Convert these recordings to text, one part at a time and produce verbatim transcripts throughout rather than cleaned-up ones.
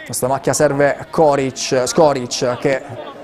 Questa macchia serve Koric, Skoric che eh,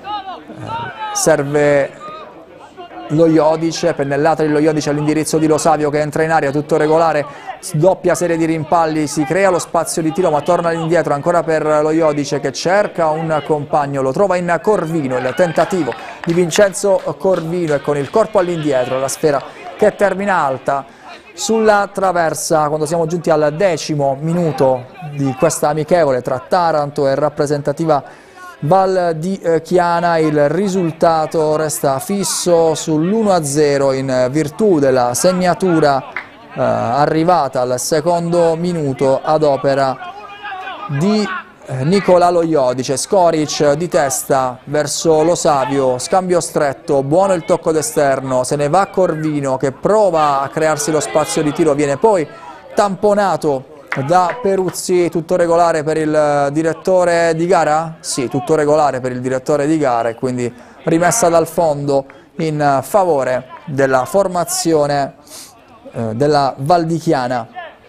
serve lo Jodic, pennellata di lo Jodic all'indirizzo di Lo Savio che entra in aria, tutto regolare, doppia serie di rimpalli, si crea lo spazio di tiro ma torna indietro ancora per lo Jodic che cerca un compagno, lo trova in Corvino, il tentativo di Vincenzo Corvino e con il corpo all'indietro la sfera che termina alta sulla traversa quando siamo giunti al decimo minuto di questa amichevole tra Taranto e rappresentativa Val di Chiana. Il risultato resta fisso sull'uno a zero in virtù della segnatura eh, arrivata al secondo minuto ad opera di eh, Nicola Lo Jodic. Skoric di testa verso Lo Savio, scambio stretto, buono il tocco d'esterno, se ne va Corvino che prova a crearsi lo spazio di tiro, viene poi tamponato da Peruzzi. Tutto regolare per il direttore di gara? Sì, tutto regolare per il direttore di gara e quindi rimessa dal fondo in favore della formazione eh, della Val di Chiana.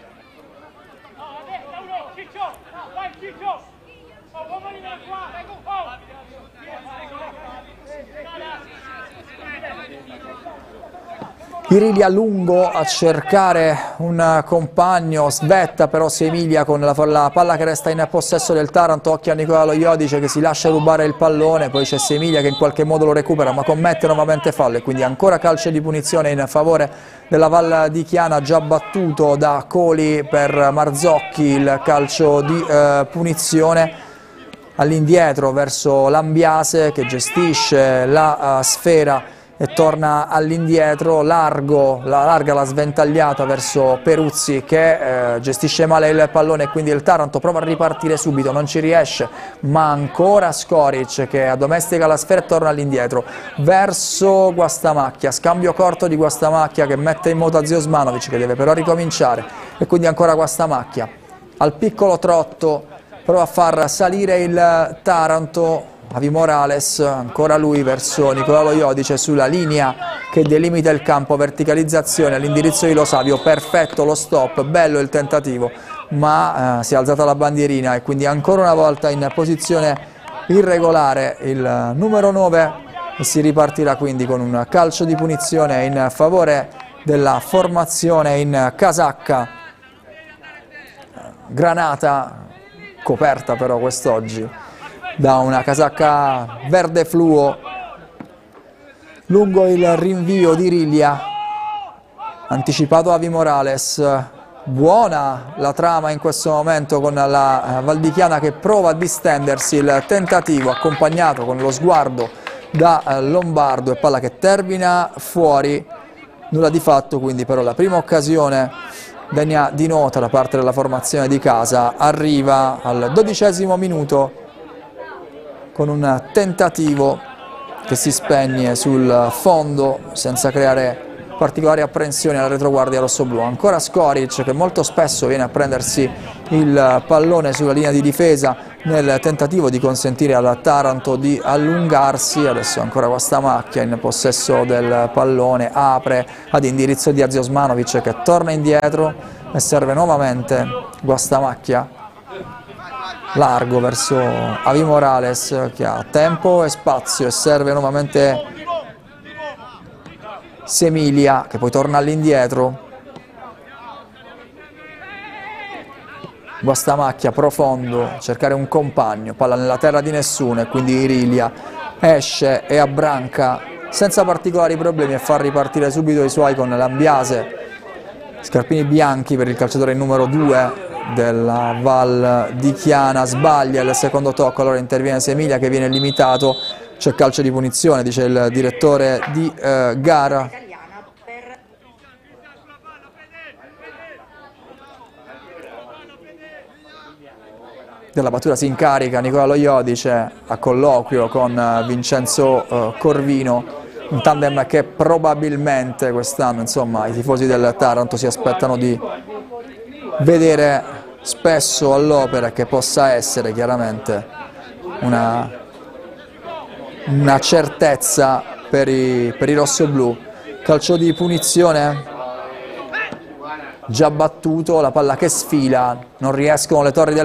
Irilia lungo a cercare un compagno, svetta però Semilia con la, la palla che resta in possesso del Taranto, occhio a Nicola Lo Jodic che si lascia rubare il pallone, poi c'è Semilia che in qualche modo lo recupera ma commette nuovamente fallo e quindi ancora calcio di punizione in favore della Val di Chiana, già battuto da Coli per Marzocchi il calcio di eh, punizione all'indietro verso Lambiase che gestisce la uh, sfera e torna all'indietro, largo, la larga la sventagliata verso Peruzzi che eh, gestisce male il pallone e quindi il Taranto prova a ripartire subito, non ci riesce, ma ancora Skoric che addomestica la sfera e torna all'indietro verso Guastamacchia, scambio corto di Guastamacchia che mette in moto Zio Osmanovic che deve però ricominciare e quindi ancora Guastamacchia al piccolo trotto prova a far salire il Taranto. Avi Morales, ancora lui verso Nicola Lo Jodic sulla linea che delimita il campo, verticalizzazione all'indirizzo di Lo Savio, perfetto lo stop, bello il tentativo, ma eh, si è alzata la bandierina e quindi ancora una volta in posizione irregolare il numero nove e si ripartirà quindi con un calcio di punizione in favore della formazione in casacca granata, coperta però quest'oggi da una casacca verde fluo. Lungo il rinvio di Irilia, anticipato Avi Morales, buona la trama in questo momento con la Val di Chiana che prova a distendersi, il tentativo accompagnato con lo sguardo da Lombardo e palla che termina fuori, nulla di fatto quindi però la prima occasione degna di nota da parte della formazione di casa arriva al dodicesimo minuto con un tentativo che si spegne sul fondo senza creare particolari apprensioni alla retroguardia rossoblù. Ancora Skoric che molto spesso viene a prendersi il pallone sulla linea di difesa nel tentativo di consentire al Taranto di allungarsi. Adesso ancora Guastamacchia in possesso del pallone, apre ad indirizzo di Zio Osmanovic che torna indietro e serve nuovamente Guastamacchia largo verso Avi Morales che ha tempo e spazio e serve nuovamente Semilia che poi torna all'indietro. Guastamacchia profondo, cercare un compagno, palla nella terra di nessuno e quindi Irilia esce e abbranca senza particolari problemi e fa ripartire subito i suoi con Lambiase, scarpini bianchi per il calciatore numero due della Val di Chiana, sbaglia il secondo tocco, allora interviene Semilia che viene limitato, c'è calcio di punizione, dice il direttore di eh, gara. Della battuta si incarica Nicola Lo Jodic a colloquio con Vincenzo eh, Corvino, un tandem che probabilmente quest'anno insomma i tifosi del Taranto si aspettano di vedere spesso all'opera, che possa essere chiaramente una, una certezza per i, per i rossoblù. Calcio di punizione già battuto, la palla che sfila, non riescono le torri del